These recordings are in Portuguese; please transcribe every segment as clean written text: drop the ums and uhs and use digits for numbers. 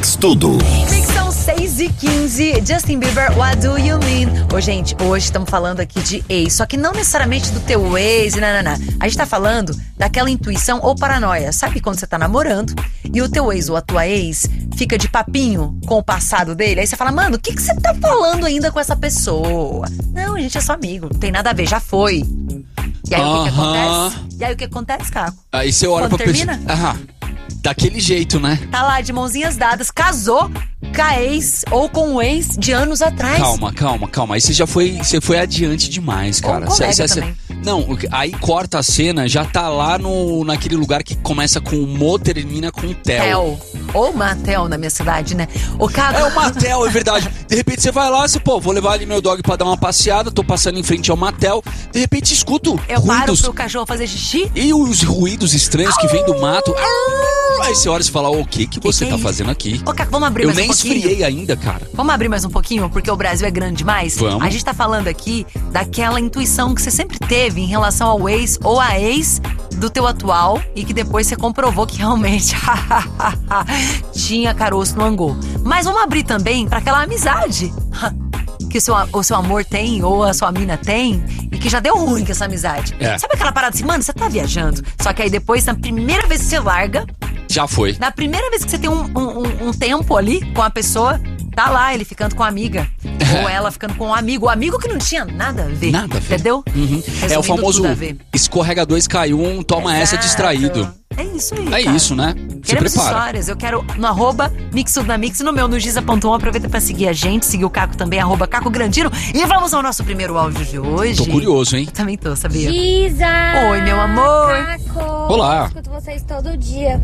Mix Tudo. Mix são 6h15. Justin Bieber, What Do You Mean? Ô, gente, hoje estamos falando aqui de ex, só que não necessariamente do teu ex, não. A gente tá falando daquela intuição ou paranoia. Sabe quando você tá namorando e o teu ex ou a tua ex fica de papinho com o passado dele? Aí você fala, mano, o que você tá falando ainda com essa pessoa? Não, a gente é só amigo, não tem nada a ver, já foi. E aí o que acontece? E aí o que acontece, Caco? Aí você olha Quando pra termina? pessoa. Daquele jeito, né? Tá lá de mãozinhas dadas, casou com a ex ou com o ex de anos atrás. Calma. Aí você foi adiante demais, cara. Ou um colega também. Não, aí corta a cena, já tá lá naquele lugar que começa com o Mo, termina com o Tel. Ou Matel na minha cidade, né? O Caco... É o Matel, é verdade. De repente você vai lá, vou levar ali meu dog pra dar uma passeada, tô passando em frente ao Matel, de repente escuto Eu paro ruídos. pro cachorro fazer xixi? E os ruídos estranhos que vêm do mato. Aí você olha e fala, o que você tá fazendo aqui? Ô, Caco, vamos abrir Eu mais um nem pouquinho? esfriei ainda, cara. Vamos abrir mais um pouquinho, porque o Brasil é grande demais? Vamos. A gente tá falando aqui daquela intuição que você sempre teve em relação ao ex ou a ex do teu atual e que depois você comprovou que realmente tinha caroço no angu. Mas vamos abrir também pra aquela amizade que o seu amor tem ou a sua mina tem e que já deu ruim com essa amizade. É. Sabe aquela parada assim, mano, você tá viajando, só que aí depois, na primeira vez que você larga, Já foi. na primeira vez que você tem um tempo ali com a pessoa, tá lá ele ficando com a amiga. Ou ela ficando com um amigo. O amigo que não tinha nada a ver. Nada a ver. Entendeu? Uhum. É o Resumindo, famoso tudo a ver. escorrega dois, cai um, toma essa Exato. distraído. É isso aí, É cara. isso, né? Se Queremos prepara. histórias. Eu quero no arroba Mix Tudo na Mix e no meu, no giza.com. Aproveita pra seguir a gente, seguir o Caco também, arroba Caco Grandino. E vamos ao nosso primeiro áudio de hoje. Tô curioso, hein? Eu também tô, sabia? Giza! Oi, meu amor. Caco! Olá. Eu escuto vocês todo dia.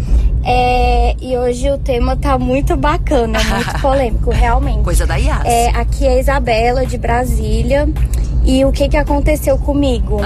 E hoje o tema tá muito bacana, muito polêmico, realmente. Coisa da Yas. Aqui é a Isabela, de Brasília. E o que aconteceu comigo?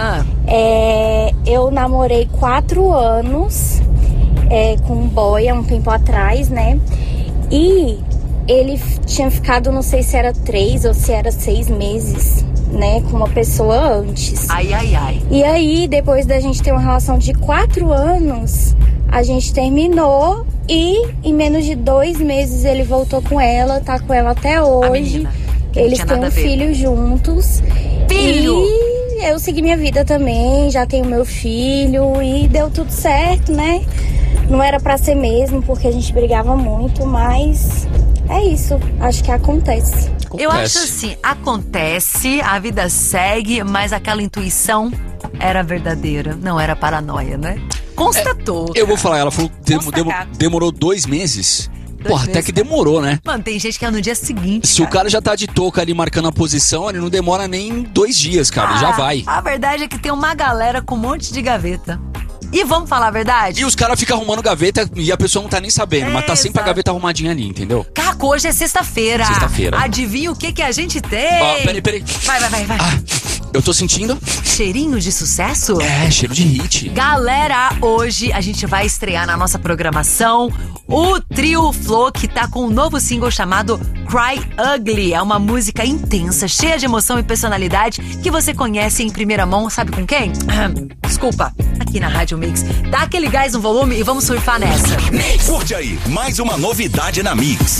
Eu namorei 4 anos com um boy há um tempo atrás, né? E ele tinha ficado, não sei se era 3 ou se era 6 meses, né? Com uma pessoa antes. Ai. E aí, depois da gente ter uma relação de 4 anos, a gente terminou e em menos de 2 meses ele voltou com ela, tá com ela até hoje. menina, que não Eles tinha têm nada um a ver. filho juntos. Filho! E eu segui minha vida também, já tenho meu filho e deu tudo certo, né? Não era pra ser mesmo, porque a gente brigava muito, mas é isso, acho que acontece. Eu acho assim, acontece, a vida segue, mas aquela intuição era verdadeira, não era paranoia, né? Constatou. Eu vou falar, ela falou que Constatar. demorou 2 meses. 2 Porra, até meses. que demorou, né? Mano, tem gente que é no dia seguinte. Se o cara já tá de touca ali marcando a posição, ele não demora nem 2 dias, cara. Já vai. A verdade é que tem uma galera com um monte de gaveta. E vamos falar a verdade? E os caras ficam arrumando gaveta e a pessoa não tá nem sabendo, mas tá sempre a Exato. gaveta arrumadinha ali, entendeu? Caco, hoje é sexta-feira. Sexta-feira. Adivinha o que a gente tem? Ó, peraí. Vai. Eu tô sentindo. Cheirinho de sucesso? Cheiro de hit. Galera, hoje a gente vai estrear na nossa programação o Trio Flow, que tá com um novo single chamado Cry Ugly. É uma música intensa, cheia de emoção e personalidade, que você conhece em primeira mão, sabe com quem? Desculpa, aqui na Rádio Mix. Dá aquele gás no volume e vamos surfar nessa. Curte aí, mais uma novidade na Mix.